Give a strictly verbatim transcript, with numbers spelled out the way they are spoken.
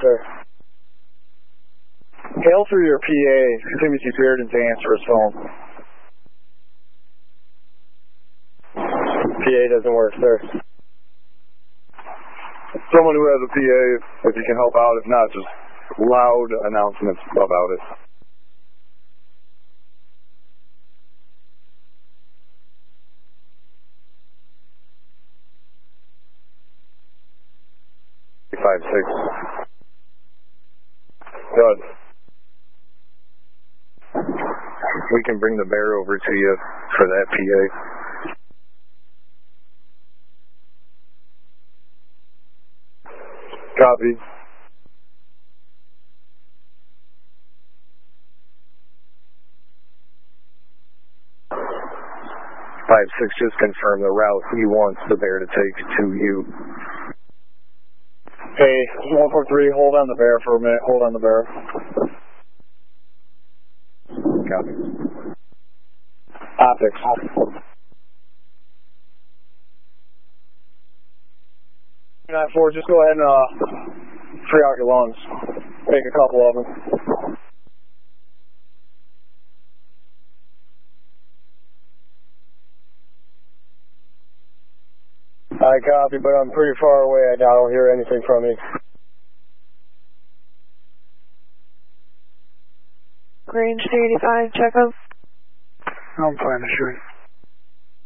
sir. Hail through your P A. Timothy Bearden to answer his phone. P A doesn't work, sir. Someone who has a P A, if you can help out. If not, just loud announcements about it. Five six. Good. We can bring the bear over to you for that P A. Copy. Five six, just confirm the route he wants the bear to take to you. Hey, one four three, hold on the bear for a minute. Hold on the bear. Copy. Optics. nine four, just go ahead and uh, free out your lungs. Take a couple of them. I copy, but I'm pretty far away. I don't hear anything from you. Range eighty-five, check up. I'm fine to shoot.